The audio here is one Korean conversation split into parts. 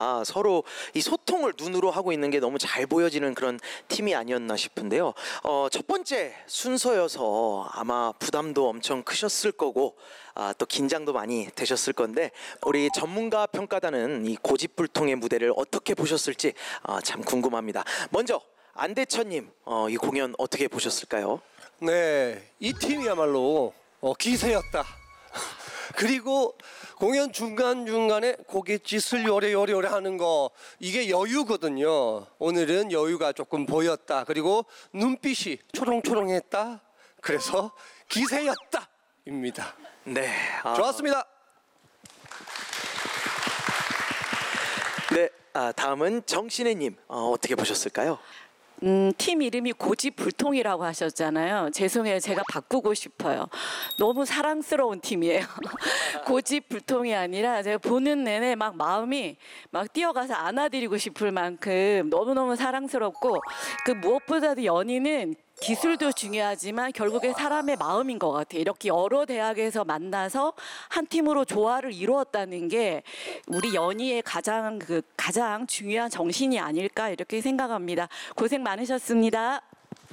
서로 이 소통을 눈으로 하고 있는 게 너무 잘 보여지는 그런 팀이 아니었나 싶은데요. 첫 번째 순서여서 아마 부담도 엄청 크셨을 거고 또 긴장도 많이 되셨을 건데 우리 전문가 평가단은 이 고집불통의 무대를 어떻게 보셨을지 참 궁금합니다. 먼저 안대천님, 이 공연 어떻게 보셨을까요? 네, 이 팀이야말로 기세였다. 그리고 공연 중간중간에 고갯짓을 요래요래 하는 거, 이게 여유거든요. 오늘은 여유가 조금 보였다. 그리고 눈빛이 초롱초롱했다. 그래서 기세였다 입니다. 네, 좋았습니다. 네, 다음은 정신혜님, 어떻게 보셨을까요? 팀 이름이 고집불통이라고 하셨잖아요. 죄송해요. 제가 바꾸고 싶어요. 너무 사랑스러운 팀이에요. 고집불통이 아니라 제가 보는 내내 막 마음이 막 뛰어가서 안아드리고 싶을 만큼 너무너무 사랑스럽고, 그 무엇보다도 연희는 기술도 중요하지만 결국에 사람의 마음인 것 같아요. 이렇게 여러 대학에서 만나서 한 팀으로 조화를 이루었다는 게 우리 연희의 가장 중요한 정신이 아닐까 이렇게 생각합니다. 고생 많으셨습니다.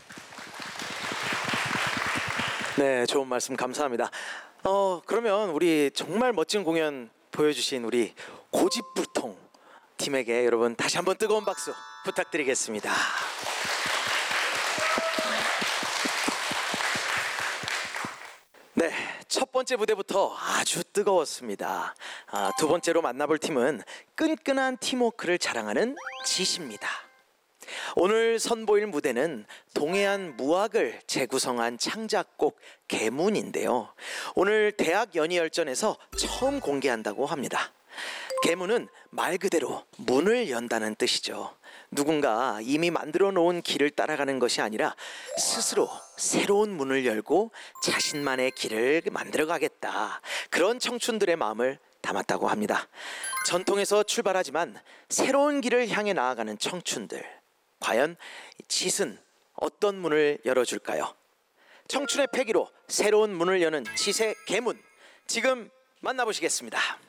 네, 좋은 말씀 감사합니다. 그러면 우리 정말 멋진 공연 보여주신 우리 고집불통 팀에게 여러분 다시 한번 뜨거운 박수 부탁드리겠습니다. 네, 첫 번째 무대부터 아주 뜨거웠습니다. 두 번째로 만나볼 팀은 끈끈한 팀워크를 자랑하는 지시입니다. 오늘 선보일 무대는 동해안 무학을 재구성한 창작곡 개문인데요. 오늘 대학 연희열전에서 처음 공개한다고 합니다. 개문은 말 그대로 문을 연다는 뜻이죠. 누군가 이미 만들어 놓은 길을 따라가는 것이 아니라 스스로 새로운 문을 열고 자신만의 길을 만들어 가겠다, 그런 청춘들의 마음을 담았다고 합니다. 전통에서 출발하지만 새로운 길을 향해 나아가는 청춘들, 과연 짓은 어떤 문을 열어줄까요? 청춘의 패기로 새로운 문을 여는 짓의 개문, 지금 만나보시겠습니다.